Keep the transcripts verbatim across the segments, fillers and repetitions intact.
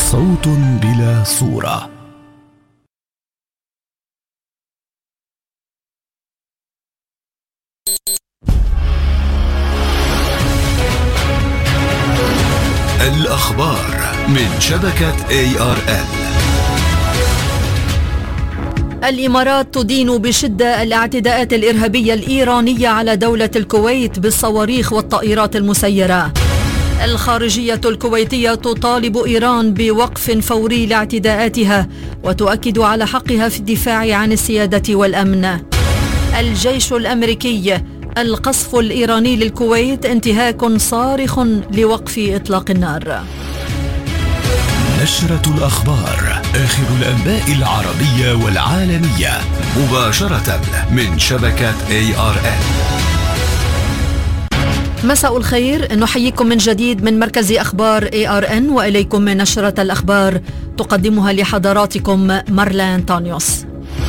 صوت بلا صورة. الأخبار من شبكة إيه آر إل. الإمارات تدين بشدة الاعتداءات الإرهابية الإيرانية على دولة الكويت بالصواريخ والطائرات المسيرة. الخارجية الكويتية تطالب إيران بوقف فوري لاعتداءاتها وتؤكد على حقها في الدفاع عن السيادة والأمن. الجيش الأمريكي: القصف الإيراني للكويت انتهاك صارخ لوقف إطلاق النار. نشرة الأخبار، آخر الأنباء العربية والعالمية، مباشرة من شبكة إيه آر إل. مساء الخير، نحييكم من جديد من مركز أخبار إيه آر إن، وإليكم من نشرة الأخبار تقدمها لحضراتكم مارلين تانيوس.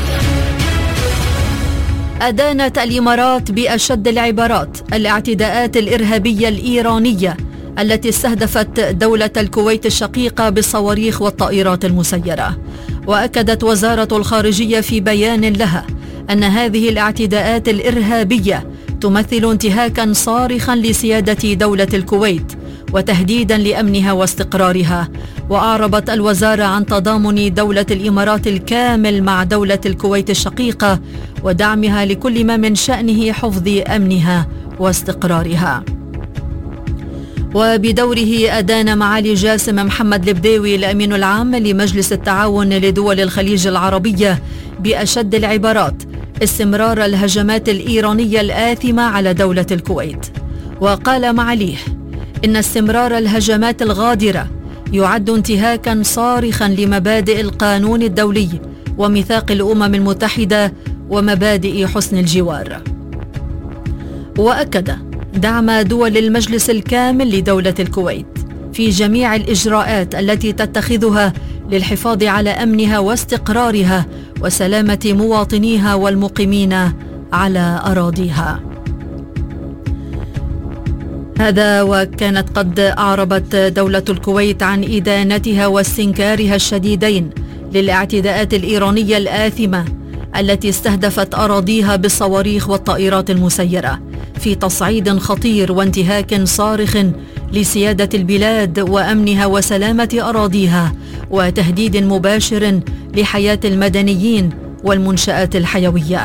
أدانت الإمارات بأشد العبارات الاعتداءات الإرهابية الإيرانية التي استهدفت دولة الكويت الشقيقة بالصواريخ والطائرات المسيرة. وأكدت وزارة الخارجية في بيان لها أن هذه الاعتداءات الإرهابية تمثل انتهاكا صارخا لسيادة دولة الكويت وتهديدا لأمنها واستقرارها. وأعربت الوزارة عن تضامن دولة الإمارات الكامل مع دولة الكويت الشقيقة ودعمها لكل ما من شأنه حفظ أمنها واستقرارها. وبدوره أدان معالي جاسم محمد البديوي الأمين العام لمجلس التعاون لدول الخليج العربية بأشد العبارات استمرار الهجمات الإيرانية الآثمة على دولة الكويت. وقال معاليه إن استمرار الهجمات الغادرة يعد انتهاكا صارخا لمبادئ القانون الدولي وميثاق الأمم المتحدة ومبادئ حسن الجوار. وأكد دعم دول المجلس الكامل لدولة الكويت في جميع الإجراءات التي تتخذها للحفاظ على أمنها واستقرارها وسلامة مواطنيها والمقيمين على أراضيها. هذا وكانت قد أعربت دولة الكويت عن إدانتها واستنكارها الشديدين للاعتداءات الإيرانية الآثمة التي استهدفت أراضيها بالصواريخ والطائرات المسيرة في تصعيد خطير وانتهاك صارخ لسيادة البلاد وأمنها وسلامة أراضيها وتهديد مباشر لحياة المدنيين والمنشآت الحيوية.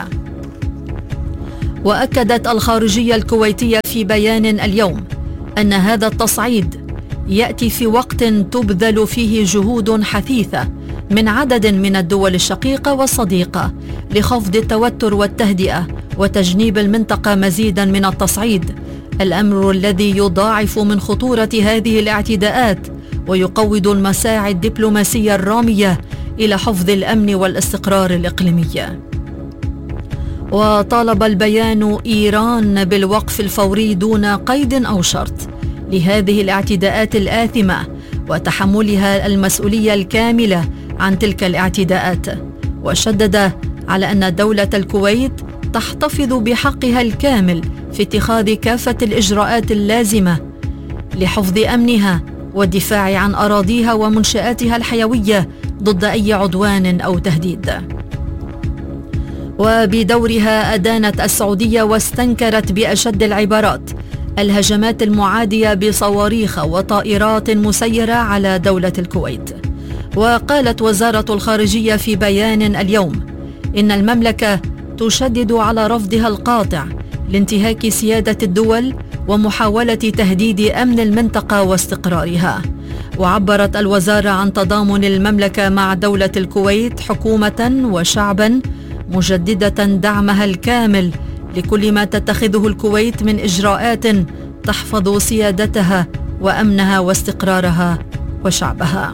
وأكدت الخارجية الكويتية في بيان اليوم أن هذا التصعيد يأتي في وقت تبذل فيه جهود حثيثة من عدد من الدول الشقيقة والصديقة لخفض التوتر والتهدئة وتجنيب المنطقة مزيدا من التصعيد، الأمر الذي يضاعف من خطورة هذه الاعتداءات ويقوض المساعي الدبلوماسية الرامية إلى حفظ الأمن والاستقرار الإقليمي. وطالب البيان إيران بالوقف الفوري دون قيد أو شرط لهذه الاعتداءات الآثمة وتحملها المسؤولية الكاملة عن تلك الاعتداءات. وشدد على أن دولة الكويت تحتفظ بحقها الكامل في اتخاذ كافة الإجراءات اللازمة لحفظ أمنها والدفاع عن أراضيها ومنشآتها الحيوية ضد أي عدوان أو تهديد. وبدورها أدانت السعودية واستنكرت بأشد العبارات الهجمات المعادية بصواريخ وطائرات مسيرة على دولة الكويت. وقالت وزارة الخارجية في بيان اليوم إن المملكة تشدد على رفضها القاطع لانتهاك سيادة الدول ومحاولة تهديد أمن المنطقة واستقرارها. وعبرت الوزارة عن تضامن المملكة مع دولة الكويت حكومة وشعبا، مجددة دعمها الكامل لكل ما تتخذه الكويت من إجراءات تحفظ سيادتها وأمنها واستقرارها وشعبها.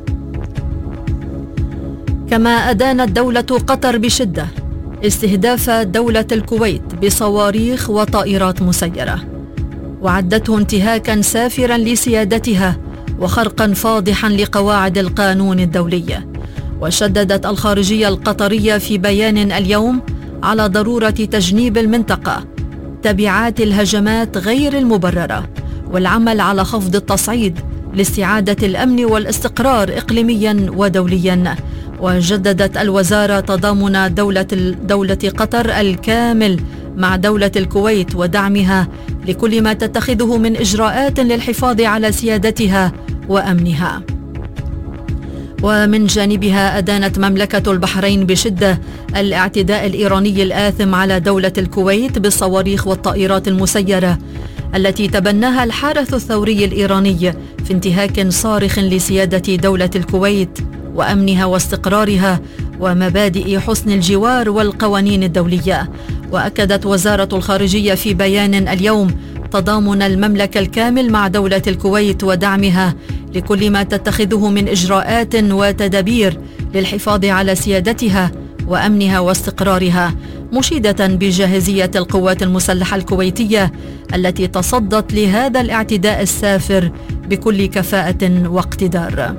كما أدانت دولة قطر بشدة استهداف دولة الكويت بصواريخ وطائرات مسيرة، وعدته انتهاكا سافرا لسيادتها وخرقا فاضحا لقواعد القانون الدولي. وشددت الخارجية القطرية في بيان اليوم على ضرورة تجنيب المنطقة تبعات الهجمات غير المبررة والعمل على خفض التصعيد لاستعادة الأمن والاستقرار إقليميا ودوليا. وجددت الوزارة تضامن دولة دولة قطر الكامل مع دولة الكويت ودعمها لكل ما تتخذه من إجراءات للحفاظ على سيادتها وأمنها. ومن جانبها أدانت مملكة البحرين بشدة الاعتداء الإيراني الآثم على دولة الكويت بالصواريخ والطائرات المسيرة التي تبناها الحرس الثوري الإيراني في انتهاك صارخ لسيادة دولة الكويت وأمنها واستقرارها ومبادئ حسن الجوار والقوانين الدولية. وأكدت وزارة الخارجية في بيان اليوم تضامن المملكة الكامل مع دولة الكويت ودعمها لكل ما تتخذه من إجراءات وتدابير للحفاظ على سيادتها وأمنها واستقرارها، مشيدة بجاهزية القوات المسلحة الكويتية التي تصدت لهذا الاعتداء السافر بكل كفاءة واقتدار.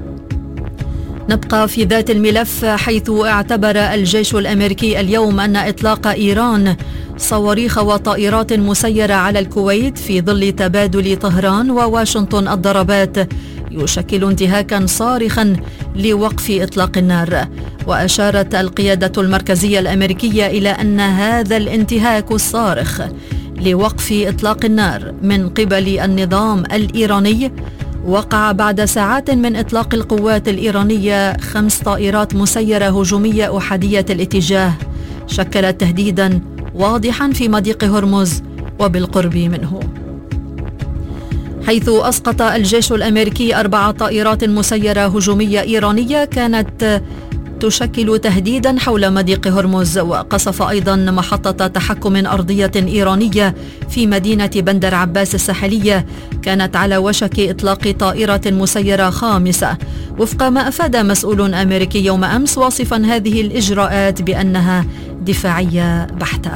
نبقى في ذات الملف، حيث اعتبر الجيش الأمريكي اليوم أن إطلاق إيران صواريخ وطائرات مسيرة على الكويت في ظل تبادل طهران وواشنطن الضربات يشكل انتهاكا صارخا لوقف إطلاق النار. وأشارت القيادة المركزية الأمريكية إلى أن هذا الانتهاك الصارخ لوقف إطلاق النار من قبل النظام الإيراني وقع بعد ساعات من إطلاق القوات الإيرانية خمس طائرات مسيرة هجومية أحادية الاتجاه شكلت تهديدا واضحا في مضيق هرمز وبالقرب منه، حيث أسقط الجيش الأمريكي أربع طائرات مسيرة هجومية إيرانية كانت تشكل تهديدا حول مضيق هرمز. وقصف أيضا محطة تحكم أرضية إيرانية في مدينة بندر عباس الساحلية كانت على وشك إطلاق طائرة مسيرة خامسة، وفق ما أفاد مسؤول أمريكي يوم أمس واصفا هذه الإجراءات بأنها دفاعية بحتة.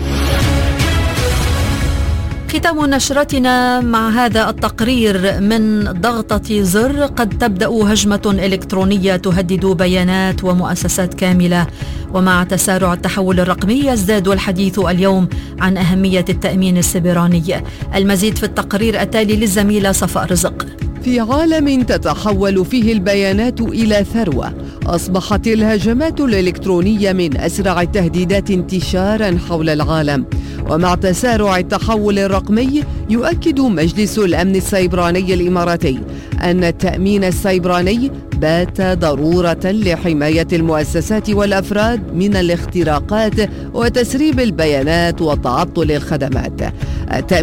ختام نشرتنا مع هذا التقرير: من ضغطة زر قد تبدأ هجمة إلكترونية تهدد بيانات ومؤسسات كاملة. ومع تسارع التحول الرقمي يزداد الحديث اليوم عن أهمية التأمين السيبراني. المزيد في التقرير التالي للزميلة صفاء رزق. في عالم تتحول فيه البيانات إلى ثروة، أصبحت الهجمات الإلكترونية من أسرع التهديدات انتشارا حول العالم. ومع تسارع التحول الرقمي يؤكد مجلس الأمن السيبراني الإماراتي أن التأمين السيبراني بات ضرورة لحماية المؤسسات والأفراد من الاختراقات وتسريب البيانات وتعطل الخدمات.